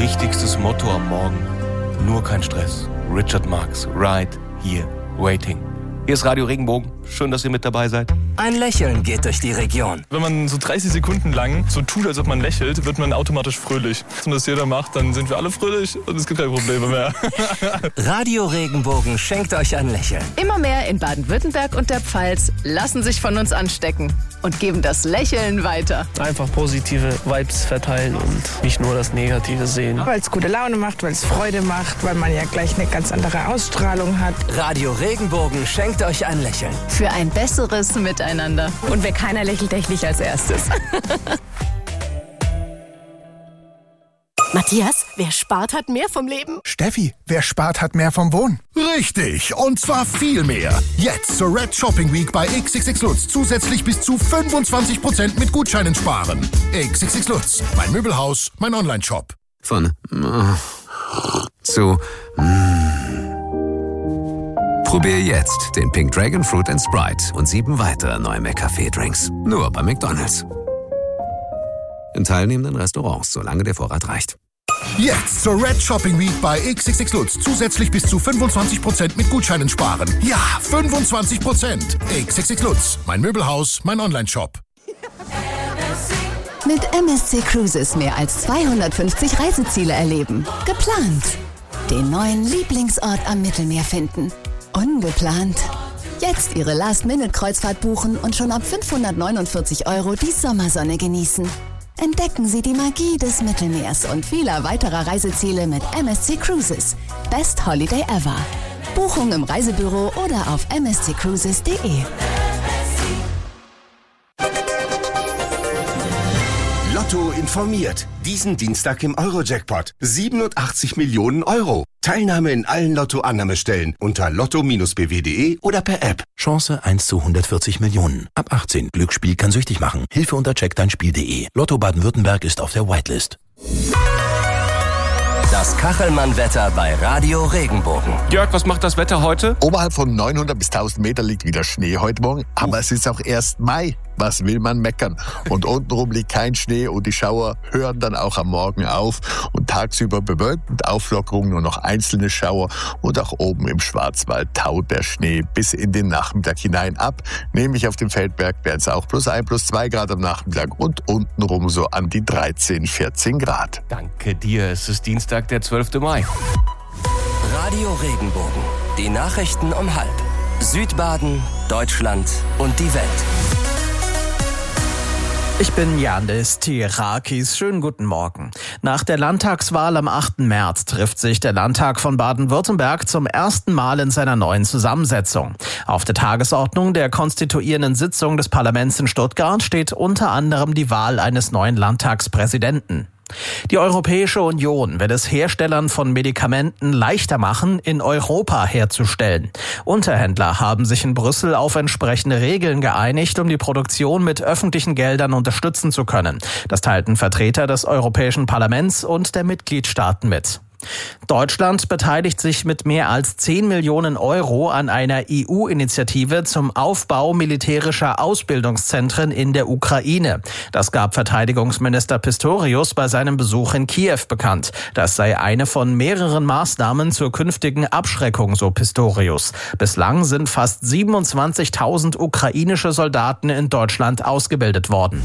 wichtigstes Motto am Morgen. Nur kein Stress. Richard Marx, right here, waiting. Hier ist Radio Regenbogen. Schön, dass ihr mit dabei seid. Ein Lächeln geht durch die Region. Wenn man so 30 Sekunden lang so tut, als ob man lächelt, wird man automatisch fröhlich. Wenn das jeder macht, dann sind wir alle fröhlich und es gibt keine Probleme mehr. Radio Regenbogen schenkt euch ein Lächeln. Immer mehr in Baden-Württemberg und der Pfalz lassen sich von uns anstecken und geben das Lächeln weiter. Einfach positive Vibes verteilen und nicht nur das Negative sehen. Weil es gute Laune macht, weil es Freude macht, weil man ja gleich eine ganz andere Ausstrahlung hat. Radio Regenbogen schenkt euch ein Lächeln. Für ein besseres Miteinander. Und wer keiner lächelt, nicht als erstes. Matthias, wer spart, hat mehr vom Leben. Steffi, wer spart, hat mehr vom Wohnen. Richtig, und zwar viel mehr. Jetzt zur Red Shopping Week bei XXX Lutz zusätzlich bis zu 25% mit Gutscheinen sparen. XXX Lutz, mein Möbelhaus, mein Online-Shop. Von zu Probier jetzt den Pink Dragon Fruit & Sprite und 7 weitere neue McCafé-Drinks. Nur bei McDonald's. In teilnehmenden Restaurants, solange der Vorrat reicht. Jetzt zur Red Shopping Week bei XXX Lutz zusätzlich bis zu 25% mit Gutscheinen sparen. Ja, 25%. XXX Lutz, mein Möbelhaus, mein Online-Shop. Mit MSC Cruises mehr als 250 Reiseziele erleben. Geplant. Den neuen Lieblingsort am Mittelmeer finden. Ungeplant. Jetzt Ihre Last-Minute-Kreuzfahrt buchen und schon ab 549 € die Sommersonne genießen. Entdecken Sie die Magie des Mittelmeers und vieler weiterer Reiseziele mit MSC Cruises. Best Holiday ever. Buchung im Reisebüro oder auf msccruises.de. Lotto informiert. Diesen Dienstag im Euro-Jackpot. 87 Millionen €. Teilnahme in allen Lotto-Annahmestellen unter lotto-bw.de oder per App. Chance 1 zu 140 Millionen. Ab 18. Glücksspiel kann süchtig machen. Hilfe unter checkdeinspiel.de. Lotto Baden-Württemberg ist auf der Whitelist. Das Kachelmann-Wetter bei Radio Regenbogen. Jörg, was macht das Wetter heute? Oberhalb von 900 bis 1000 Meter liegt wieder Schnee heute Morgen, aber es ist auch erst Mai. Was will man meckern? Und untenrum liegt kein Schnee und die Schauer hören dann auch am Morgen auf. Und tagsüber bewölkt mit Auflockerung nur noch einzelne Schauer. Und auch oben im Schwarzwald taut der Schnee bis in den Nachmittag hinein ab. Nämlich auf dem Feldberg wären es auch +1, +2 Grad am Nachmittag und untenrum so an die 13, 14 Grad. Danke dir, es ist Dienstag, der 12. Mai. Radio Regenbogen. Die Nachrichten um 12:30. Südbaden, Deutschland und die Welt. Ich bin Janis Tirakis. Schönen guten Morgen. Nach der Landtagswahl am 8. März trifft sich der Landtag von Baden-Württemberg zum ersten Mal in seiner neuen Zusammensetzung. Auf der Tagesordnung der konstituierenden Sitzung des Parlaments in Stuttgart steht unter anderem die Wahl eines neuen Landtagspräsidenten. Die Europäische Union will es Herstellern von Medikamenten leichter machen, in Europa herzustellen. Unterhändler haben sich in Brüssel auf entsprechende Regeln geeinigt, um die Produktion mit öffentlichen Geldern unterstützen zu können. Das teilten Vertreter des Europäischen Parlaments und der Mitgliedstaaten mit. Deutschland beteiligt sich mit mehr als 10 Millionen € an einer EU-Initiative zum Aufbau militärischer Ausbildungszentren in der Ukraine. Das gab Verteidigungsminister Pistorius bei seinem Besuch in Kiew bekannt. Das sei eine von mehreren Maßnahmen zur künftigen Abschreckung, so Pistorius. Bislang sind fast 27.000 ukrainische Soldaten in Deutschland ausgebildet worden.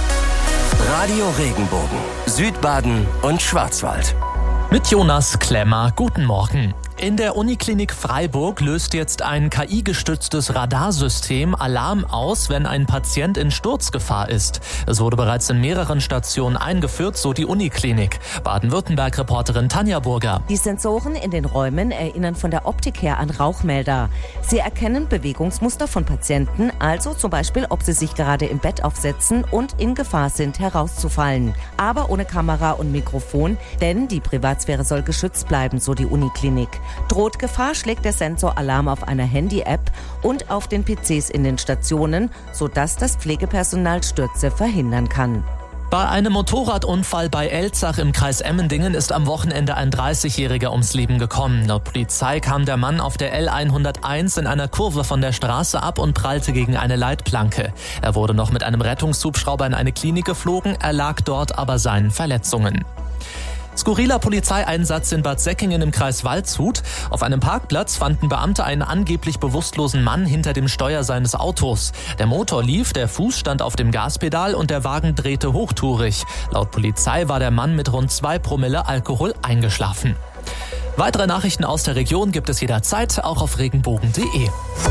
Radio Regenbogen, Südbaden und Schwarzwald. Mit Jonas Klemmer, guten Morgen. In der Uniklinik Freiburg löst jetzt ein KI-gestütztes Radarsystem Alarm aus, wenn ein Patient in Sturzgefahr ist. Es wurde bereits in mehreren Stationen eingeführt, so die Uniklinik. Baden-Württemberg-Reporterin Tanja Burger. Die Sensoren in den Räumen erinnern von der Optik her an Rauchmelder. Sie erkennen Bewegungsmuster von Patienten, also zum Beispiel, ob sie sich gerade im Bett aufsetzen und in Gefahr sind, herauszufallen. Aber ohne Kamera und Mikrofon, denn die Privatsphäre soll geschützt bleiben, so die Uniklinik. Droht Gefahr, schlägt der Sensor Alarm auf einer Handy-App und auf den PCs in den Stationen, sodass das Pflegepersonal Stürze verhindern kann. Bei einem Motorradunfall bei Elzach im Kreis Emmendingen ist am Wochenende ein 30-Jähriger ums Leben gekommen. Laut Polizei kam der Mann auf der L101 in einer Kurve von der Straße ab und prallte gegen eine Leitplanke. Er wurde noch mit einem Rettungshubschrauber in eine Klinik geflogen, erlag dort aber seinen Verletzungen. Skurriler Polizeieinsatz in Bad Säckingen im Kreis Waldshut. Auf einem Parkplatz fanden Beamte einen angeblich bewusstlosen Mann hinter dem Steuer seines Autos. Der Motor lief, der Fuß stand auf dem Gaspedal und der Wagen drehte hochtourig. Laut Polizei war der Mann mit rund 2 Promille Alkohol eingeschlafen. Weitere Nachrichten aus der Region gibt es jederzeit auch auf regenbogen.de.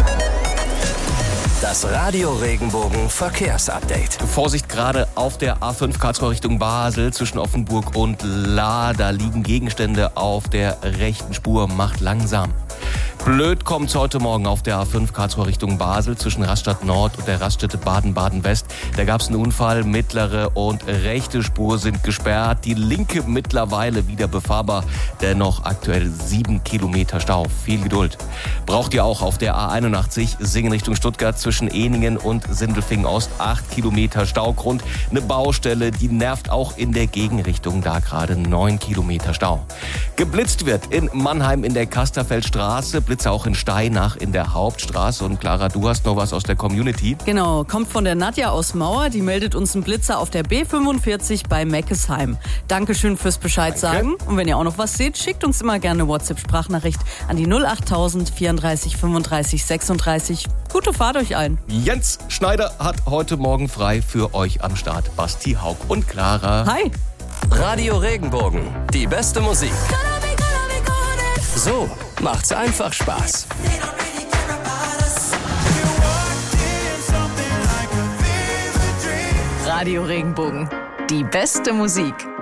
Das Radio Regenbogen Verkehrsupdate. Vorsicht gerade auf der A5 Karlsruhe Richtung Basel zwischen Offenburg und Lahr. Da liegen Gegenstände auf der rechten Spur. Macht langsam. Blöd kommt's heute Morgen auf der A5 Karlsruhe Richtung Basel zwischen Rastatt Nord und der Raststätte Baden-Baden-West. Da gab's einen Unfall. Mittlere und rechte Spur sind gesperrt. Die linke mittlerweile wieder befahrbar. Dennoch aktuell 7 Kilometer Stau. Viel Geduld. Braucht ihr auch auf der A81 Singen Richtung Stuttgart zwischen Ehningen und Sindelfingen Ost. 8 Kilometer Staugrund. Eine Baustelle, die nervt auch in der Gegenrichtung. Da gerade 9 Kilometer Stau. Geblitzt wird in Mannheim in der Kasterfeldstraße. Blitze auch in Steinach in der Hauptstraße. Und Clara, du hast noch was aus der Community. Genau, kommt von der Nadja aus Mauer. Die meldet uns einen Blitzer auf der B45 bei Meckesheim. Dankeschön fürs Bescheid sagen. Und wenn ihr auch noch was seht, schickt uns immer gerne eine WhatsApp-Sprachnachricht an die 08000 34 35 36. Gute Fahrt euch allen. Jens Schneider hat heute Morgen frei für euch am Start. Basti, Haug und Clara. Hi. Radio Regenbogen, die beste Musik. So macht's einfach Spaß. Radio Regenbogen, die beste Musik.